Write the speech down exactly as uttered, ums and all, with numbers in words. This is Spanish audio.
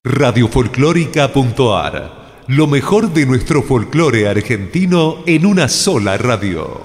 Radiofolclórica.ar. Lo mejor de nuestro folclore argentino en una sola radio.